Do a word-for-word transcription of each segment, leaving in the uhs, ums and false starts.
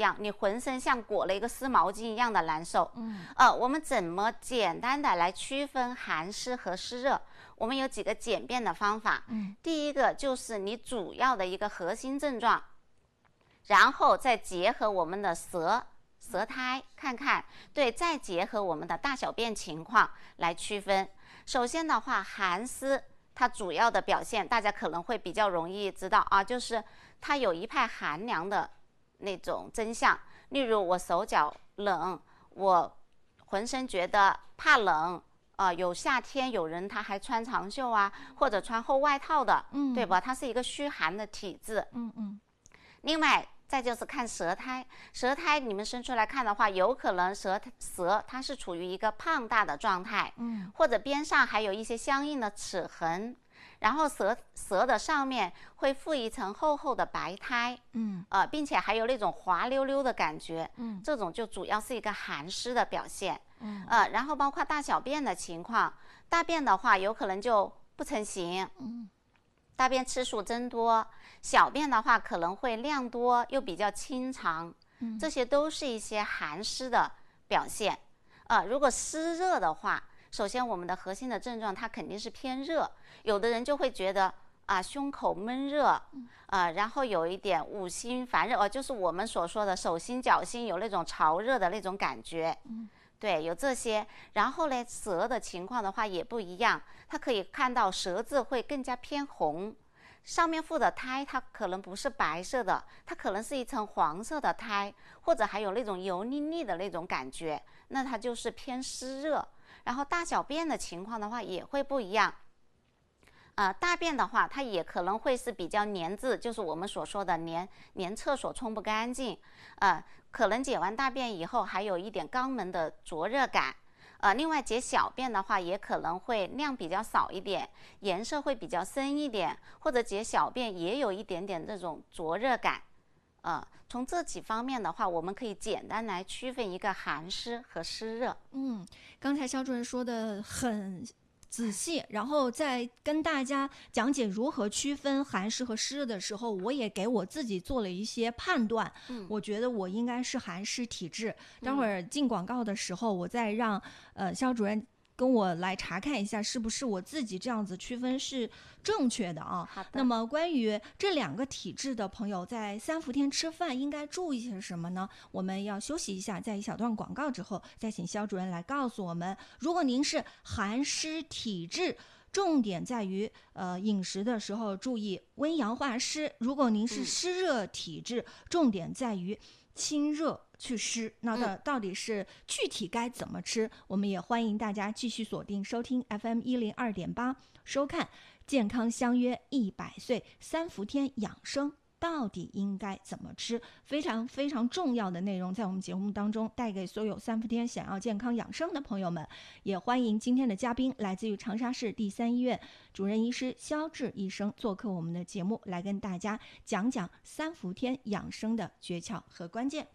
样，你浑身像裹了一个湿毛巾一样的难受。嗯，呃，我们怎么简单的来区分寒湿和湿热？我们有几个简便的方法。嗯，第一个就是你主要的一个核心症状，然后再结合我们的舌。舌苔看看，对，再结合我们的大小便情况来区分。首先的话，寒湿它主要的表现，大家可能会比较容易知道啊，就是它有一派寒凉的那种征象，例如我手脚冷，我浑身觉得怕冷。呃，有夏天有人他还穿长袖啊，或者穿厚外套的，嗯，对吧？它是一个虚寒的体质。嗯嗯。另外。再就是看舌苔，舌苔你们伸出来看的话，有可能舌舌它是处于一个胖大的状态，嗯，或者边上还有一些相应的齿痕，然后舌舌的上面会附一层厚厚的白苔，嗯，呃，并且还有那种滑溜溜的感觉，嗯，这种就主要是一个寒湿的表现，嗯，呃，然后包括大小便的情况，大便的话有可能就不成形，嗯。大便次数增多，小便的话可能会量多又比较清长，嗯，这些都是一些寒湿的表现。呃，如果湿热的话，首先我们的核心的症状它肯定是偏热，有的人就会觉得啊、呃、胸口闷热，啊、呃，然后有一点五心烦热，哦、呃，就是我们所说的手心脚心有那种潮热的那种感觉，嗯。对，有这些，然后呢，舌的情况的话也不一样，它可以看到舌质会更加偏红，上面附的苔它可能不是白色的，它可能是一层黄色的苔，或者还有那种油腻腻的那种感觉，那它就是偏湿热。然后大小便的情况的话也会不一样。呃，大便的话，它也可能会是比较黏滞，就是我们所说的黏黏厕所冲不干净，呃，可能解完大便以后还有一点肛门的灼热感，呃，另外解小便的话，也可能会量比较少一点，颜色会比较深一点，或者解小便也有一点点这种灼热感，呃，从这几方面的话，我们可以简单来区分一个寒湿和湿热。 嗯，刚才肖主任说的很仔细，然后在跟大家讲解如何区分寒湿和湿热的时候，我也给我自己做了一些判断。嗯，我觉得我应该是寒湿体质。待会儿进广告的时候，我再让呃肖主任跟我来查看一下是不是我自己这样子区分是正确的啊。 好的。 那么关于这两个体质的朋友在三伏天吃饭应该注意些什么呢？我们要休息一下，在一小段广告之后再请肖主任来告诉我们。如果您是寒湿体质，重点在于呃饮食的时候注意温阳化湿；如果您是湿热体质，嗯、重点在于清热祛湿。那到到底是具体该怎么吃？我们也欢迎大家继续锁定收听 F M 一零二点八，收看健康相约一百岁三伏天养生。到底应该怎么吃？非常非常重要的内容，在我们节目当中带给所有三伏天想要健康养生的朋友们。也欢迎今天的嘉宾来自于长沙市第三医院主任医师肖智医生做客我们的节目，来跟大家讲讲三伏天养生的诀窍和关键。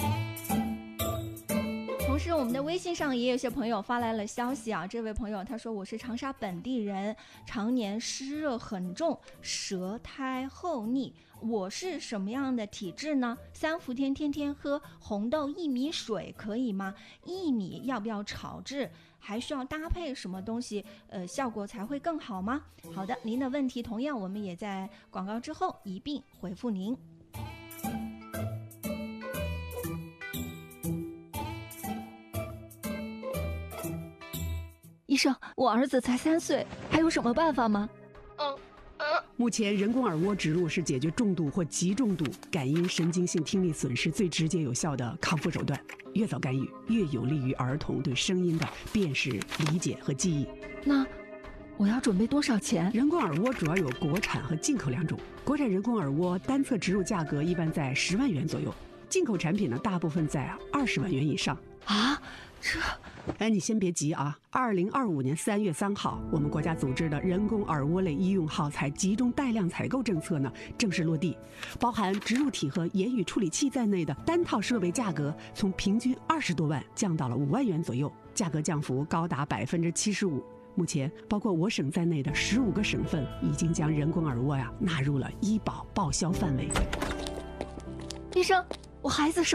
同时我们的微信上也有些朋友发来了消息啊，这位朋友他说，我是长沙本地人，常年湿热很重，舌苔厚腻，我是什么样的体质呢？三伏天天天喝红豆薏米水可以吗？薏米要不要炒制？还需要搭配什么东西呃，效果才会更好吗？好的，您的问题同样我们也在广告之后一并回复您。医生，我儿子才三岁，还有什么办法吗？ 嗯嗯。目前人工耳蜗植入是解决重度或极重度感音神经性听力损失最直接有效的康复手段。越早干预，越有利于儿童对声音的辨识、理解和记忆。 那我要准备多少钱？ 人工耳蜗主要有国产和进口两种。国产人工耳蜗单侧植入价格一般在十万元左右，进口产品呢，大部分在二十万元以上。 啊，这…… 哎，你先别急啊！二零二五年三月三号，我们国家组织的人工耳蜗类医用耗材集中带量采购政策呢正式落地，包含植入体和言语处理器在内的单套设备价格从平均二十多万降到了五万元左右，价格降幅高达百分之七十五。目前，包括我省在内的十五个省份已经将人工耳蜗呀纳入了医保报销范围。 医生，我孩子是